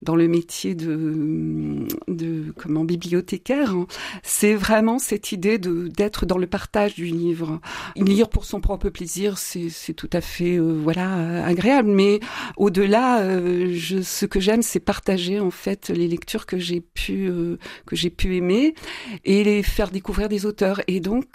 dans le métier de bibliothécaire, c'est vraiment cette idée d'être dans le partage du livre. Lire pour son propre plaisir, c'est tout à fait agréable, mais au-delà, ce que j'aime, c'est partager en fait les lectures que j'ai pu aimer et les faire découvrir des auteurs. Et donc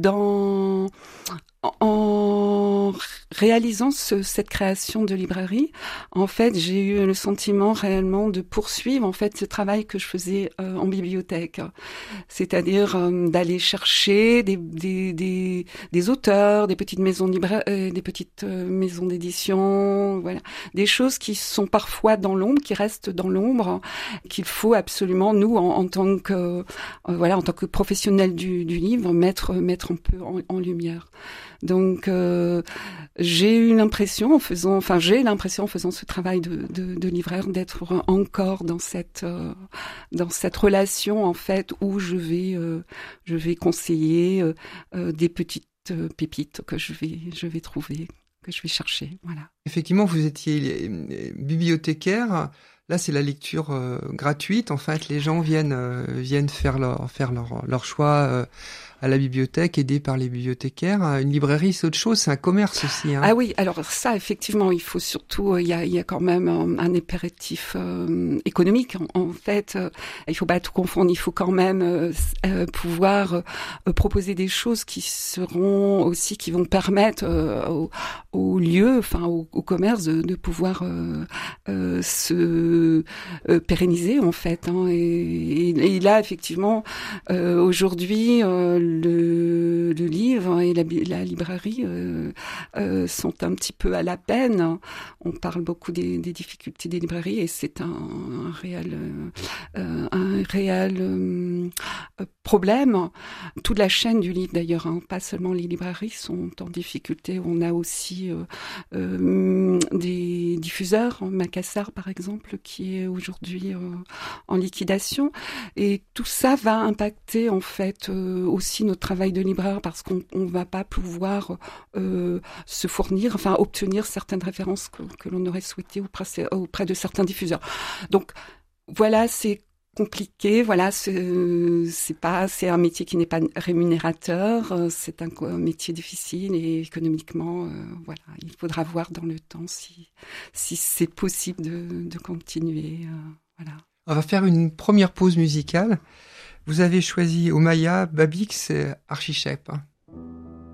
en réalisant cette création de librairie, en fait, j'ai eu le sentiment réellement de poursuivre en fait ce travail que je faisais en bibliothèque, c'est-à-dire d'aller chercher des auteurs, des petites maisons maisons d'édition, voilà, des choses qui sont parfois dans l'ombre, qui restent dans l'ombre, qu'il faut absolument nous en tant que professionnels du livre mettre un peu en lumière. Donc j'ai l'impression en faisant ce travail de libraire d'être encore dans cette relation en fait où je vais conseiller des petites pépites que je vais trouver, que je vais chercher, voilà. Effectivement, vous étiez bibliothécaire. Là, c'est la lecture gratuite. En fait, les gens viennent faire leur choix à la bibliothèque, aidés par les bibliothécaires. Une librairie, c'est autre chose, c'est un commerce aussi. Hein. Ah oui, alors ça, effectivement, il faut surtout, il y a quand même un impératif économique. En fait, il faut pas tout confondre. Il faut quand même pouvoir proposer des choses qui vont permettre au lieu, au commerce de pouvoir se pérenniser en fait. Hein. Et là, effectivement, aujourd'hui, le livre et la librairie sont un petit peu à la peine. On parle beaucoup des difficultés des librairies et c'est un réel problème. Toute la chaîne du livre d'ailleurs, hein, pas seulement les librairies sont en difficulté. On a aussi des diffuseurs, Macassar par exemple, qui est aujourd'hui en liquidation. Et tout ça va impacter en fait aussi notre travail de libraire parce qu'on va pas pouvoir se fournir, obtenir certaines références que l'on aurait souhaité auprès de certains diffuseurs. Donc voilà, c'est compliqué, voilà, c'est un métier qui n'est pas rémunérateur, c'est un métier difficile et économiquement, voilà, il faudra voir dans le temps si c'est possible de continuer, voilà. On va faire une première pause musicale. Vous avez choisi Omaya Babix Archichep.